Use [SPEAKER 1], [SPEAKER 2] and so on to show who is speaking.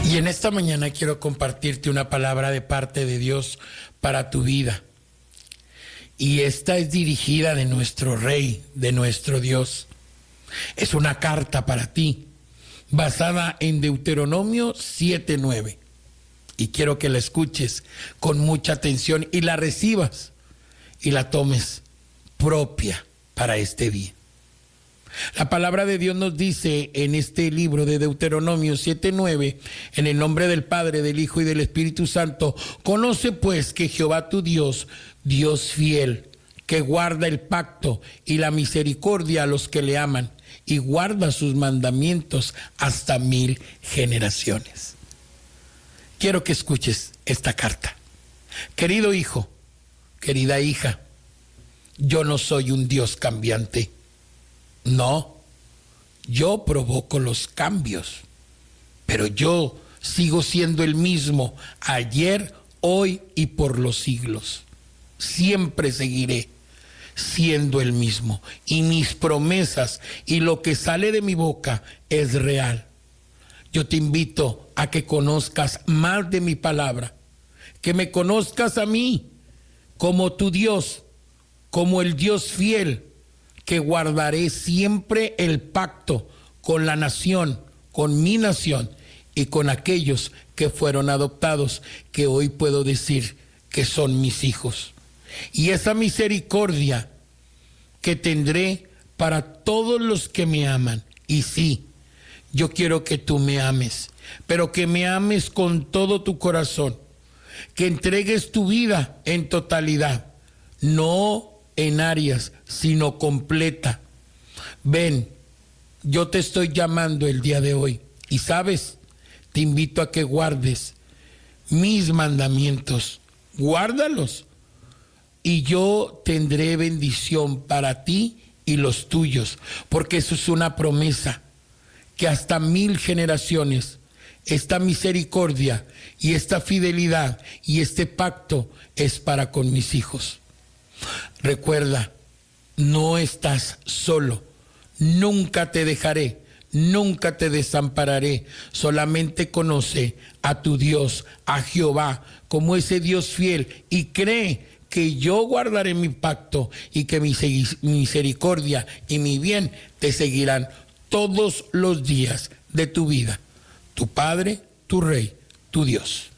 [SPEAKER 1] Y en esta mañana quiero compartirte una palabra de parte de Dios para tu vida. Y esta es dirigida de nuestro Rey, de nuestro Dios. Es una carta para ti, basada en Deuteronomio 7:9. Y quiero que la escuches con mucha atención y la recibas y la tomes propia para este día. La palabra de Dios nos dice en este libro de Deuteronomio 7:9, en el nombre del Padre, del Hijo y del Espíritu Santo: conoce pues que Jehová tu Dios, Dios fiel, que guarda el pacto y la misericordia a los que le aman, y guarda sus mandamientos hasta 1000 generaciones. Quiero que escuches esta carta. Querido hijo, querida hija, yo no soy un Dios cambiante. No, yo provoco los cambios, pero yo sigo siendo el mismo ayer, hoy y por los siglos. Siempre seguiré siendo el mismo, y mis promesas y lo que sale de mi boca es real. Yo te invito a que conozcas más de mi palabra, que me conozcas a mí como tu Dios, como el Dios fiel, que guardaré siempre el pacto con la nación, con mi nación y con aquellos que fueron adoptados, que hoy puedo decir que son mis hijos. Y esa misericordia que tendré para todos los que me aman. Y sí, yo quiero que tú me ames, pero que me ames con todo tu corazón, que entregues tu vida en totalidad, no en áreas, sino completa. Ven, yo te estoy llamando el día de hoy, y sabes, te invito a que guardes mis mandamientos, guárdalos, y yo tendré bendición para ti y los tuyos, porque eso es una promesa, que hasta 1000 generaciones, esta misericordia y esta fidelidad y este pacto es para con mis hijos. Recuerda, no estás solo, nunca te dejaré, nunca te desampararé. Solamente conoce a tu Dios, a Jehová, como ese Dios fiel, y cree que yo guardaré mi pacto y que mi misericordia y mi bien te seguirán todos los días de tu vida. Tu Padre, tu Rey, tu Dios.